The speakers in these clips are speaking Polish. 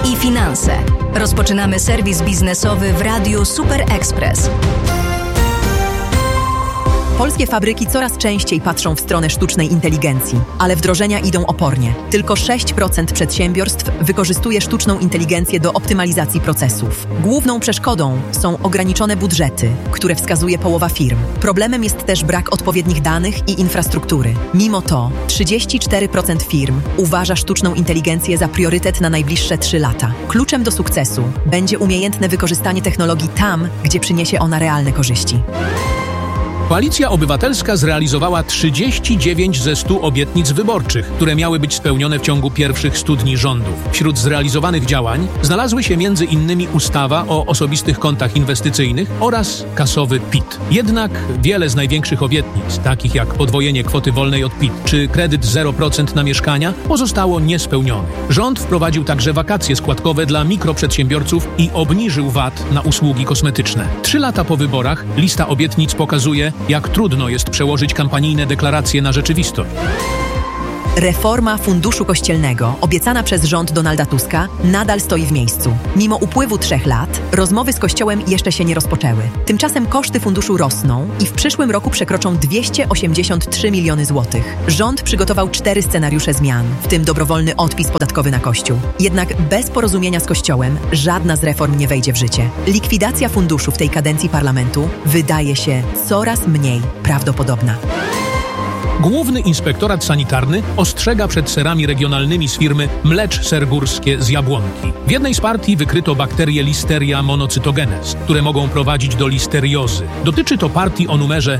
i finanse. Rozpoczynamy serwis biznesowy w Radiu Super Express. Polskie fabryki coraz częściej patrzą w stronę sztucznej inteligencji, ale wdrożenia idą opornie. Tylko 6% przedsiębiorstw wykorzystuje sztuczną inteligencję do optymalizacji procesów. Główną przeszkodą są ograniczone budżety, które wskazuje połowa firm. Problemem jest też brak odpowiednich danych i infrastruktury. Mimo to 34% firm uważa sztuczną inteligencję za priorytet na najbliższe 3 lata. Kluczem do sukcesu będzie umiejętne wykorzystanie technologii tam, gdzie przyniesie ona realne korzyści. Koalicja Obywatelska zrealizowała 39 ze 100 obietnic wyborczych, które miały być spełnione w ciągu pierwszych 100 dni rządów. Wśród zrealizowanych działań znalazły się m.in. ustawa o osobistych kontach inwestycyjnych oraz kasowy PIT. Jednak wiele z największych obietnic, takich jak podwojenie kwoty wolnej od PIT czy kredyt 0% na mieszkania, pozostało niespełnionych. Rząd wprowadził także wakacje składkowe dla mikroprzedsiębiorców i obniżył VAT na usługi kosmetyczne. 3 lata po wyborach lista obietnic pokazuje, jak trudno jest przełożyć kampanijne deklaracje na rzeczywistość. Reforma Funduszu Kościelnego, obiecana przez rząd Donalda Tuska, nadal stoi w miejscu. Mimo upływu 3 lat, rozmowy z Kościołem jeszcze się nie rozpoczęły. Tymczasem koszty funduszu rosną i w przyszłym roku przekroczą 283 miliony złotych. Rząd przygotował 4 scenariusze zmian, w tym dobrowolny odpis podatkowy na Kościół. Jednak bez porozumienia z Kościołem żadna z reform nie wejdzie w życie. Likwidacja funduszu w tej kadencji parlamentu wydaje się coraz mniej prawdopodobna. Główny Inspektorat Sanitarny ostrzega przed serami regionalnymi z firmy Mlecz Ser Górskie z Jabłonki. W jednej z partii wykryto bakterię Listeria monocytogenes, które mogą prowadzić do listeriozy. Dotyczy to partii o numerze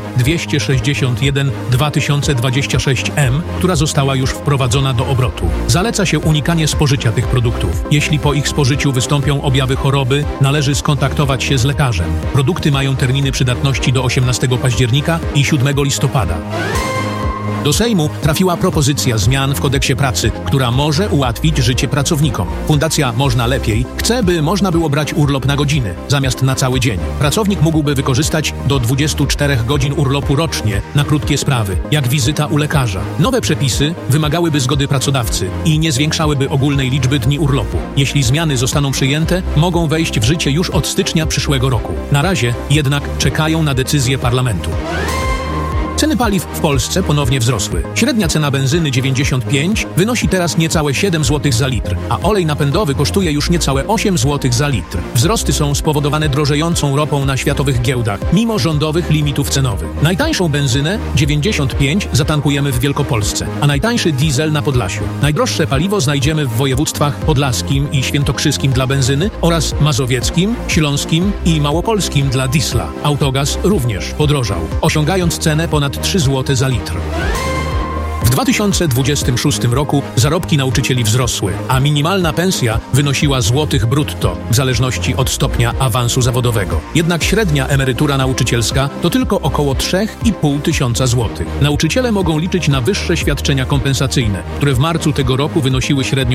261-2026M, która została już wprowadzona do obrotu. Zaleca się unikanie spożycia tych produktów. Jeśli po ich spożyciu wystąpią objawy choroby, należy skontaktować się z lekarzem. Produkty mają terminy przydatności do 18 października i 7 listopada. Do Sejmu trafiła propozycja zmian w kodeksie pracy, która może ułatwić życie pracownikom. Fundacja Można Lepiej chce, by można było brać urlop na godziny, zamiast na cały dzień. Pracownik mógłby wykorzystać do 24 godzin urlopu rocznie na krótkie sprawy, jak wizyta u lekarza. Nowe przepisy wymagałyby zgody pracodawcy i nie zwiększałyby ogólnej liczby dni urlopu. Jeśli zmiany zostaną przyjęte, mogą wejść w życie już od stycznia przyszłego roku. Na razie jednak czekają na decyzję parlamentu. Ceny paliw w Polsce ponownie wzrosły. Średnia cena benzyny 95 wynosi teraz niecałe 7 zł za litr, a olej napędowy kosztuje już niecałe 8 zł za litr. Wzrosty są spowodowane drożejącą ropą na światowych giełdach, mimo rządowych limitów cenowych. Najtańszą benzynę 95 zatankujemy w Wielkopolsce, a najtańszy diesel na Podlasiu. Najdroższe paliwo znajdziemy w województwach podlaskim i świętokrzyskim dla benzyny oraz mazowieckim, śląskim i małopolskim dla diesla. Autogaz również podrożał, osiągając cenę ponad 3 zł za litr. W 2026 roku zarobki nauczycieli wzrosły, a minimalna pensja wynosiła złotych brutto, w zależności od stopnia awansu zawodowego. Jednak średnia emerytura nauczycielska to tylko około 3,5 tysiąca złotych. Nauczyciele mogą liczyć na wyższe świadczenia kompensacyjne, które w marcu tego roku wynosiły średnio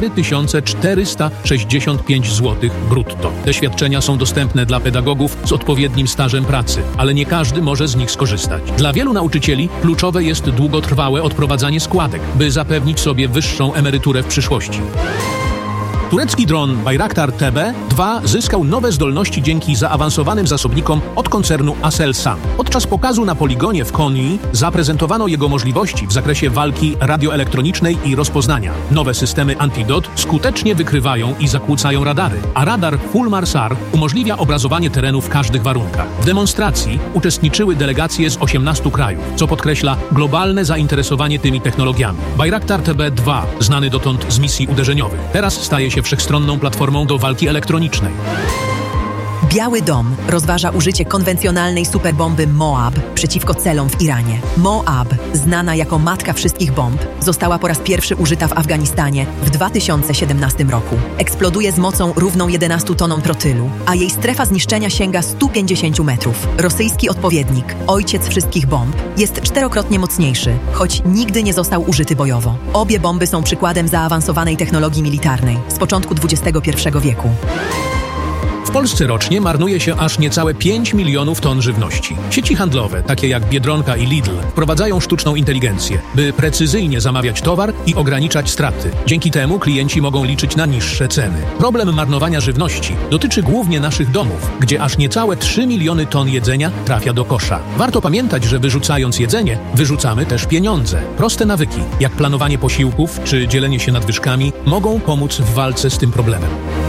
4465 złotych brutto. Te świadczenia są dostępne dla pedagogów z odpowiednim stażem pracy, ale nie każdy może z nich skorzystać. Dla wielu nauczycieli kluczowe jest długotrwałe odprowadzanie składek, by zapewnić sobie wyższą emeryturę w przyszłości. Turecki dron Bayraktar TB2 zyskał nowe zdolności dzięki zaawansowanym zasobnikom od koncernu Aselsan. Podczas pokazu na poligonie w Konii zaprezentowano jego możliwości w zakresie walki radioelektronicznej i rozpoznania. Nowe systemy Antidot skutecznie wykrywają i zakłócają radary, a radar Fulmarsar umożliwia obrazowanie terenu w każdych warunkach. W demonstracji uczestniczyły delegacje z 18 krajów, co podkreśla globalne zainteresowanie tymi technologiami. Bayraktar TB2, znany dotąd z misji uderzeniowych, teraz staje się wszechstronną platformą do walki elektronicznej. Biały Dom rozważa użycie konwencjonalnej superbomby Moab przeciwko celom w Iranie. Moab, znana jako matka wszystkich bomb, została po raz pierwszy użyta w Afganistanie w 2017 roku. Eksploduje z mocą równą 11 tonom trotylu, a jej strefa zniszczenia sięga 150 metrów. Rosyjski odpowiednik, ojciec wszystkich bomb, jest 4-krotnie mocniejszy, choć nigdy nie został użyty bojowo. Obie bomby są przykładem zaawansowanej technologii militarnej z początku XXI wieku. Polsce rocznie marnuje się aż niecałe 5 milionów ton żywności. Sieci handlowe, takie jak Biedronka i Lidl, wprowadzają sztuczną inteligencję, by precyzyjnie zamawiać towar i ograniczać straty. Dzięki temu klienci mogą liczyć na niższe ceny. Problem marnowania żywności dotyczy głównie naszych domów, gdzie aż niecałe 3 miliony ton jedzenia trafia do kosza. Warto pamiętać, że wyrzucając jedzenie, wyrzucamy też pieniądze. Proste nawyki, jak planowanie posiłków czy dzielenie się nadwyżkami, mogą pomóc w walce z tym problemem.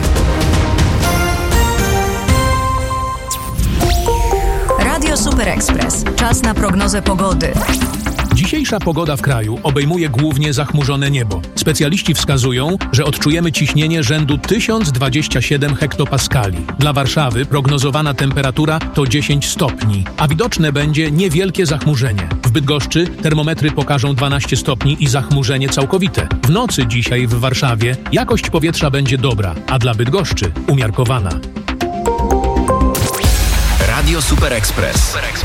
Radio Super Express. Czas na prognozę pogody. Dzisiejsza pogoda w kraju obejmuje głównie zachmurzone niebo. Specjaliści wskazują, że odczujemy ciśnienie rzędu 1027 hektopaskali. Dla Warszawy prognozowana temperatura to 10 stopni, a widoczne będzie niewielkie zachmurzenie. W Bydgoszczy termometry pokażą 12 stopni i zachmurzenie całkowite. W nocy dzisiaj w Warszawie jakość powietrza będzie dobra, a dla Bydgoszczy umiarkowana. Radio Super Express.